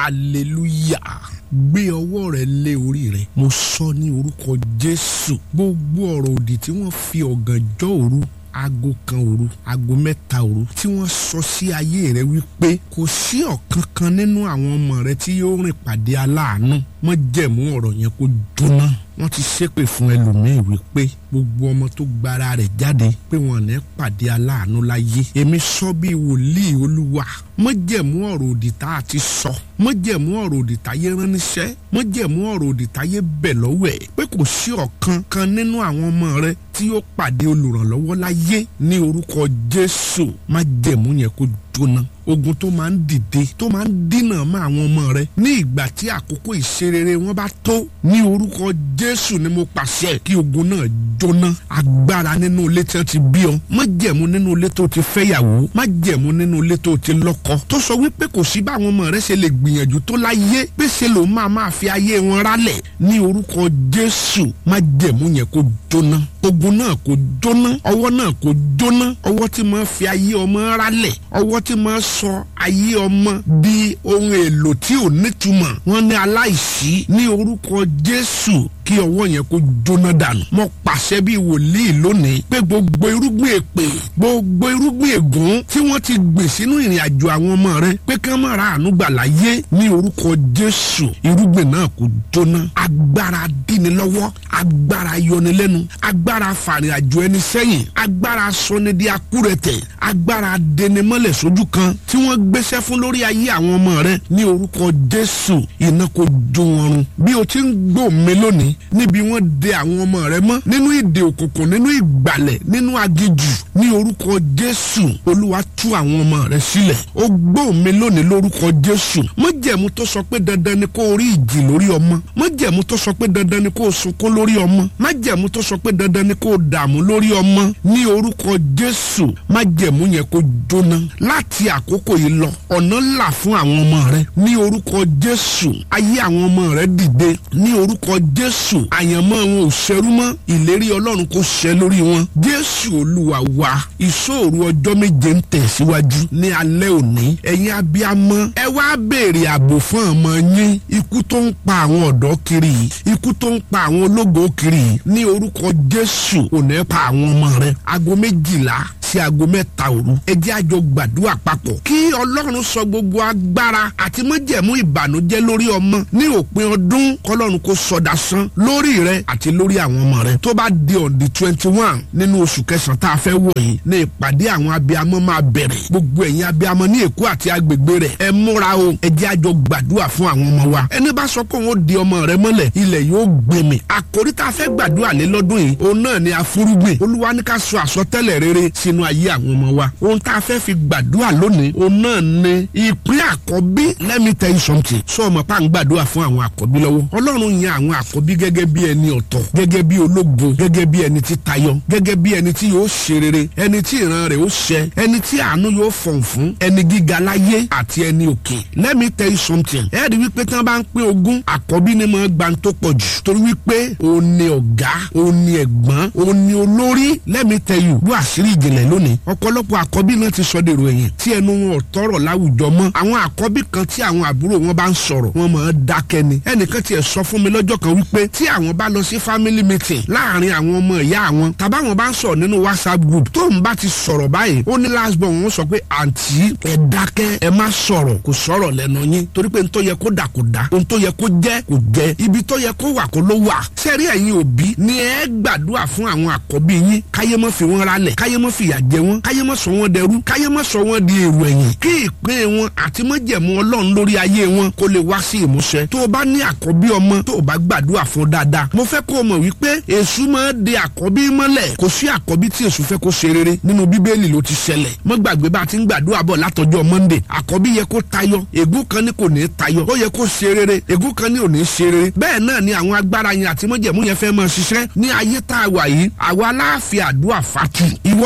hallelujah. Gbé ọwọ́ rẹ lé orí rẹ. Mo sọ ní orúkọ Jésù. Gbogbo ọ̀rọ̀ òdì tí wọ́n fi ọ̀gànjọ́ òru, aago kan òru, aago mẹ́ta òru tí wọ́n sọ sí ayé rẹ wípé kò sí ọ̀kankan nínú àwọn ọmọ rẹ tí yóò rìn pàdé aláàánú. Wọ́n jẹ̀mú ọ̀rọ̀ yẹn kó jóná. Wọ́n ti ṣépè fún ẹlòmíì wípé gbogbo ọmọ tó gbára rẹ̀ jáde pé wọn ní pàdé aláàánú láyé. Èmi sọ bí wòlíì Olúwa, májẹ̀mú ọ̀rọ̀ òdì tá a ti sọ, májẹ̀mú ọ̀rọ̀ òdì táyé rán níṣẹ́, májẹ̀mú ọ̀rọ̀ òdì táyé bẹ̀ lọ́wọ́ ẹ̀ pé kò sí ọ̀kan kan nínú àwọn ọmọ rẹ tí yóò pàdé olùrànlọ́wọ́ láyé ní orúkọ Jésù. Májẹ̀mú yẹn kó jóná. Ogun tó máa ń dìde tó máa ń dínà mọ́ àwọn ọmọ rẹ ní ìgbà tí àkókò ìṣerere wọn bá tó, ní orúkọ Jésù ni mo pàṣẹ kí ogun náà jóná. Agbára nínú ilé tí wọ́n ti bí ọ, májẹ̀mú nínú ilé tó ti fẹ́yàwó, májẹ̀mú nínú ilé tó ti lọ́kọ tó sọ wípé kò sí báwọn ọmọ rẹ ṣe lè gbìyànjú tó láyé pé ṣe ló máa fi ayé wọn rálẹ̀ ní orúkọ Jésù. Májẹ̀mú yẹn kó jóná. Ogun náà kó jóná. Ọwọ́ náà kó jóná. Ọwọ́ tí máa fi ayé ọmọ rálẹ̀, ọwọ́ tí máa sọ ayé ọmọ di ohun èlò tí ò nítumọ̀, wọ́n ní aláìsí, ní orúkọ Jésù kí ọwọ́ yẹn kó jóná dànù. Mo pàṣẹ bí wòlíì lónìí pé gbogbo irúgbìn èpè, gbogbo irúgbìn ègún tí wọ́n ti gbìn sínú ìrìn àjò àwọn ọmọ rẹ pé kí wọ́n má ra àánú gbà láyé ní orúkọ Jésù, irúgbìn náà kó jóná. Agbára dínni lọ́wọ́, agbára yọnilẹ́nu, agbára fàrìn àjò ẹni sẹ́yìn, agbára sọnidi akúrẹ̀tẹ̀, agbára dẹnimọ́lẹ̀ sójú kan tí wọ́n gbéṣẹ́ fún lórí ayé àwọn ọmọ rẹ ní orúkọ Jésù, iná kó jó wọn run. Bí o ti ń gbọ́ mi lónìí, níbi wọ́n de àwọn ọmọ rẹ mọ́ nínú ìdè òkùnkùn, nínú ìgbàlẹ̀, nínú aginjù, ní orúkọ Jésù, Olúwa tú àwọn ọmọ rẹ sílẹ̀. O gbọ́ mi lónìí lórúkọ Jésù. Májẹ̀mú tó sọ pé dandan ni kó rí ìjì lórí ọmọ, májẹ̀mú tó sọ pé dandan ni kó sunkún lórí ọmọ, májẹ̀mú tó sọ pé dandan ni kó dààmú lórí ọmọ, ní orúkọ Jésù, májẹ̀mú yẹn kó jóná. Láti àkókò yìí lọ, ọ̀nà là fún àwọn ọmọ rẹ ní orúkọ Jésù. Ayé àwọn ọmọ rẹ dìde ní orúkọ Jésù. Àyànmọ́ wọn ò ṣẹrú mọ́, ìlérí Ọlọ́run kó ṣẹ lórí wọn. Jésù Olúwa wa. Ìṣòro ọjọ́ méje ń tẹ̀síwájú ní alẹ́ òní. Ẹ̀yin abiyamọ, ẹ wá béèrè ààbò fún ọmọ yín. Ikú tó ń pa àwọn ọ̀dọ́ kiri, ikú tó ń pa àwọn ológo kiri, ní orúkọ Jésù kò ní pa àwọn ọmọ rẹ. Aago 12 sí aago 3 òru, ẹ jẹ́ àjọ gbàdúrà papọ̀ kí Ọlọ́run sọ gbogbo agbára àti májẹ̀mú ìbànújẹ́ lórí ọmọ ní òpin ọdún, kọ́lọ́run kó sọdá sán lórí rẹ àti lórí àwọn ọmọ rẹ. Tó bá di on the 21 nínú oṣù kẹsàn-án tá a fẹ́ wọ̀ yìí ní ìpàdé àwọn abiyamọ máa bẹ̀rẹ̀. Gbogbo ẹ̀yin abiyamọ ní Èkó àti agbègbè rẹ̀, ẹ múra o, ẹ jẹ́ àjọ gbàdúrà fún àwọn ọmọ wa. Ẹni bá sọ pé òun ó di ọmọ rẹ mọ́lẹ̀, ilẹ̀ yóò gbẹ̀mí. Àkòrí tá a fẹ́ gbàdúrà lé lọ́dún yìí, òun náà ni afúrúgbìn. Olúwa ní ká sọ àsọtẹ́lẹ̀ rere sínú ayé àwọn ọmọ wa. Ohun tá a fẹ́ fi gbàdúrà lónìí, òun náà ni ìpín àkọ́bí. Let me tell you something. Sọ ọmọ pa ń gbàdúrà fún àwọn àkọ́bí lọ́wọ́. Ọlọ́run yan àwọn àkọ́bí gẹ́gẹ́ bí ẹni ọ̀tọ̀, gẹ́gẹ́ bí ológo, gẹ́gẹ́ bí ẹni tí tayọ, gẹ́gẹ́ bí ẹni tí yóò ṣe rere, ẹni tí ìran rẹ̀ ó ṣẹ, ẹni tí àánú yóò fọ̀n fún, ẹni gíga láyé àti ẹni òkè. Let me tell you something. Ẹ rí wípé tí wọ́n bá ń pín ogún, àkọ́bí ni máa gba tó pọ̀ jù, torí wípé òun ni ọ̀gá, òun ni ẹ̀gbọ́n, òun ni olórí. Let me tell you, wọ́n àṣírí ìjìnlẹ̀ lónìí. Ọ̀pọ̀lọpọ̀ àkọ́bí náà ti sọ dèrò ẹ̀yìn tí ẹnu wọn ò tọrọ láwùjọ mọ́. Àwọn àkọ́bí kan tí àwọn àbúrò wọn bá ń sọ̀rọ̀, wọ́n máa dákẹ́ ni. Ẹnìkan tiẹ̀ sọ fún mi lọ́jọ́ kan wípé tí àwọn bá lọ sí family meeting láàrin àwọn ọmọ ìyá àwọn, tàbá wọn bá ń sọ̀rọ̀ nínú WhatsApp group, tóun bá ti sọ̀rọ̀ báyìí, ó ní last born wọn sọ pé àǹtí ẹ dákẹ́, ẹ má sọ̀rọ̀, kò sọ̀rọ̀ lẹ́nu yín, torí pé ntọ́ yẹ kó dà kó dà, ntọ́ yẹ kó jẹ́ kó jẹ́, ibi tó yẹ kó wà kó ló wà. Sẹ́rí ẹ̀yin òbí ni ẹ gbàdúrà fún àwọn àkọ́bí yín, káyé mọ́ fi wọ́n rálẹ̀, káyé mọ́ fìyà jẹ wọ́n, káyé mọ́ sọ wọ́n dẹrú, káyé mọ́ sọ wọ́n di èrò ẹ̀yìn, kí ìpín wọn àti májẹ̀mú Ọlọ́run lórí ayé wọn kó lè wá sí ìmúṣẹ. Tó o bá ní àkọ́bí ọmọ tó o bá gbàdúrà fún dáadáa, mo fẹ́ kó o mọ̀ wípé èṣù máa de àkọ́bí mọ́lẹ̀. Kò sí àkọ́bí tí èṣù fẹ́ kó ṣe rere, nínú Bíbélì ló ti ṣẹlẹ̀. Mọ́ gbàgbé bá a ti ń gbàdúrà bọ̀ látọjọ́ Monday. Àkọ́bí yẹ kó tayọ, ègún kan ní kò ní tayọ, ó yẹ kó ṣe rere, ègún kan ní ò ní ṣe rere. Bẹ́ẹ̀ náà ni àwọn agbára yẹn àti májẹ̀mú yẹn fẹ́ máa ṣiṣẹ́ ní ayé tá a wà yìí. Àwa la fi àdúrà fatu, ìwọ ló fi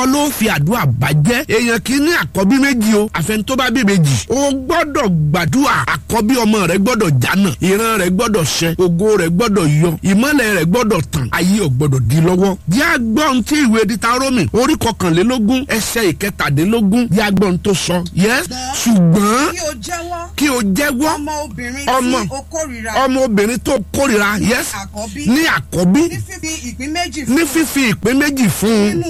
fi àdúrà bàjẹ́. Èèyàn kì í ní àkọ́bí méjì o, àfẹn tó bá bí méjì. O gbọ́dọ̀ gbàdúrà, àkọ́bí ọmọ rẹ gbọ́dọ̀ jánà, ìran rẹ gbọ́dọ̀ ṣẹ, ògo rẹ gbọ́dọ̀ yọ, ìmọ́lẹ̀ rẹ gbọ́dọ̀ tàn, ayé ò gbọ́dọ̀ di lọ́wọ́. Jẹ́ agbọ́n tí ìwé Dítárómì orí 21 ẹsẹ̀ 17 jẹ́ agbọ́n tó sọ. Yes, ṣùgbọ́n kí o jẹ́wọ́ ọmọbìnrin tó kórìíra. Yes, ní àkọ́bí, ní fífi ìpín méjì fún un.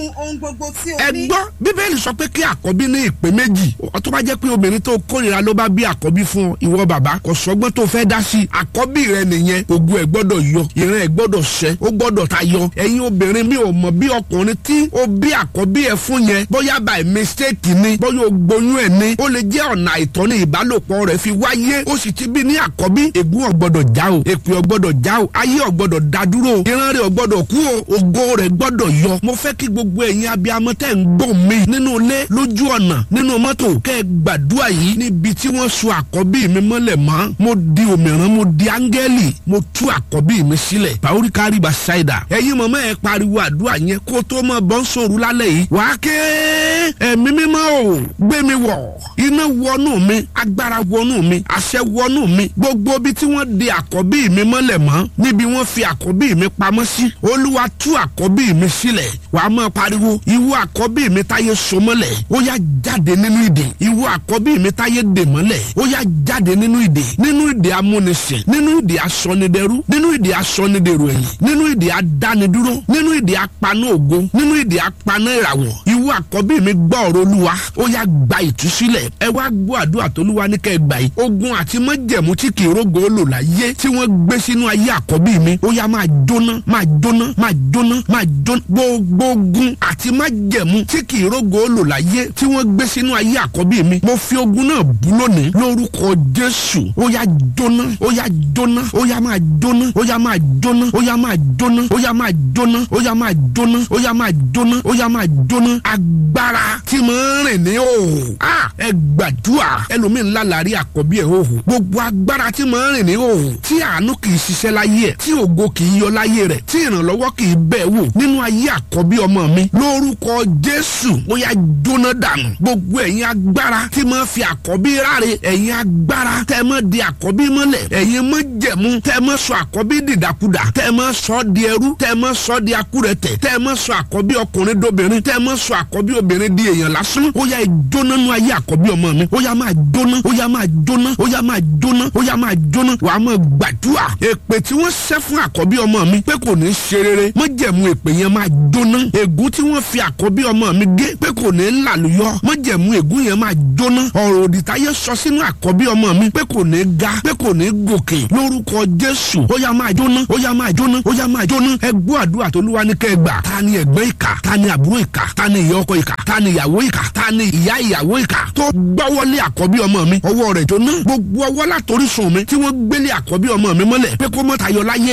Ẹ gbọ́, Bíbélì sọ pé kí àkọ́bí ní ìpín méjì. Tó bá jẹ́ pé obìnrin tó kórìíra ló bá bí àkọ́bí fún ọ, ìwọ bàbá kò sọgbọ́n tó fẹ́ dá sí. Àkọ́bí rẹ nìyẹn, ògo ẹ̀ gbọ́dọ̀ yọ, ìran ẹ̀ gbọ́dọ̀ ṣẹ, ó gbọ́dọ̀ tayọ. Ẹ̀yin obìnrin mi ò mọ̀ bí ọkùnrin tí ó bí àkọ́bí ẹ̀ fún yẹn bóyá by mistake ni, bóyá o gboyún ẹ̀ ni, ó lè jẹ́ ọ̀nà àìtọ́ ní ìbálòpọ̀ rẹ̀ fi wáyé. Ó sì ti bí ní àkọ́bí, ègún ò gbọ́dọ̀ já o, èpè ò gbọ́dọ̀ já o, ayé ò gbọ́dọ̀ dá dúró, ìran rẹ̀ ò gbọ́dọ̀ kú o, ògo rẹ̀ gbọ́dọ̀ yọ. Mo fẹ́ kí gbogbo ẹ̀yin abiyamọ tẹ́ ń gbọ́ mi nínú ilé, lójú ọ̀nà, nínú mọ́tò, kẹ́ ẹ gbàdúrà yìí níbi tí wọ́n so àkọ́bí mi mọ́lẹ̀ mọ́. Mo di òmìrán, mo di áńgẹ́lì, mo tú àkọ́bí mi sílẹ̀. Bàórí kárí bá ṣáìdà. Ẹ̀yin mọ̀mọ́ ẹ pariwo àdúrà yẹn kó tó mọ̀ bọ́ ń sòrú lálẹ́ yìí. Wàá ké ẹ̀mí mímọ́ o, gbé mi wọ̀, iná wọnú mi, agbára wọnú mi, àṣẹ wọnú mi. Gbogbo bí tí wọ́n di àkọ́bí mi mọ́lẹ̀ mọ́, níbi wọ́n fi àkọ́bí mi pamọ́ sí, Olúwa tú àkọ́bí mi sílẹ̀. Wàá máa pariwo, ìwọ àkọ́bí mi táyé so mọ́lẹ̀, ó yá jáde nínú ìdè. Ìwọ àkọ́bí mi táyé dè mọ́lẹ̀, ó yá jáde nínú ìdè. Nínú ìdè amúnisìn, nínú ìdè asọnidẹrú, nínú ìdè asọnidèrò ẹ̀yìn, nínú ìdè adánidúró, nínú ìdè apaná ògo, nínú ìdè apaná ìràwọ̀. Ìwọ àkọ́bí mi gbọ́ ọ̀rọ̀ Olúwa, ó yá gba ìtúsílẹ̀. Ẹ wá gbọ́ àdúrà t'Olúwa ní kẹ́ ẹ gbà yìí. Ogun àti májẹ̀mú tí kì í rógo lò láyé tí wọ́n gbé sínú ayé àkọ́bí mi, ó yá máa jóná, máa jóná, máa jóná, máa jóná. Gbogbo ogun àti májẹ̀mú tí kì í rógo lò láyé tí wọ́n gbé sínú ayé àkọ́bí mi, mo fi ogun náà bú lónìí lórúkọ Jésù. Ó yá jóná, ó yá jóná, ó yá máa jóná, ó yá máa jóná, ó yá máa jóná, ó yá máa jóná, ó yá máa jóná, ó yá máa jóná, ó yá máa jóná. Agbára tí mo ń rìn ní òhò. Ẹ gbàdúrà, ẹlòmíì ńlá làárí àkọ́bí ẹ̀ òhò. Gbogbo agbára tí mo ń rìn ní òhò, tí àánú kì í ṣiṣẹ́ láyé ẹ̀, tí ògo kì í yọ láyé rẹ̀, tí ìrànlọ́wọ́ kì í bẹ̀ wò nínú ayé àkọ́bí ọmọ mi, lórúkọ Jésù ó yá jóná dànù. Gbogbo ẹ̀yin agbára tí mo fi àkọ́bí ráre, ẹ̀yin agbára tẹ́ mọ́ di àkọ́bí mọ́lẹ̀, ẹ̀yin mọ́ jẹ̀mú tẹ́ mọ́ sọ àkọ́bí dìdàkudà, tẹ́ mọ́ sọ di ẹrú, tẹ́ mọ́ sọ di akúrẹ̀tẹ̀, tẹ́ mọ́ sọ àkọ́bí ọkùnrin dóbìnrin, tẹ́ mọ́ sọ àkọ́bí obìnrin di èèyàn lásán, ó yá jóná nú ayé àkọ́bí ọmọ mi, ó yá máa jóná, ó yá máa jóná, ó yá máa jóná, ó yá máa jóná. Wàá máa gbàdúrà, èpè tí wọ́n ṣẹ́ fún àkọ́bí ọmọ mi pé kò ní ṣe rere, mọ́ jẹ̀mú èpè yẹn máa jóná. Ègún tí wọ́n fi àkọ́bí ọmọ mi gé pé kò ní làlùyọ, mọ́ jẹ̀mú ègún yẹn máa jóná. Ọ̀rọ̀ òdì táyé sọ sínú àkọ́bí ọmọ mi pé kò ní ga, pé kò ní gòkè, lórúkọ Jésù ó yá máa jóná, ó yá máa jóná, ó yá máa jóná. Ẹ gbọ́ àdúrà t'Olúwa ní kẹ́ ẹ gbà. Ta ni ẹ̀gbọ́n ìkà? Ta ni àbúrò ìkà? Ta ni ìyá ọkọ ìkà? Ta ni ìyàwó ìkà? Ta ni ìyá ìyàwó ìkà tó gbọ́wọ́lé àkọ́bí ọmọ mi? Ọwọ́ rẹ̀ jóná. Gbogbo ọwọ́ látorísun mi tí wọ́n gbélé àkọ́bí ọmọ mi mọ́lẹ̀ pé kó mọ́ tayọ láyé,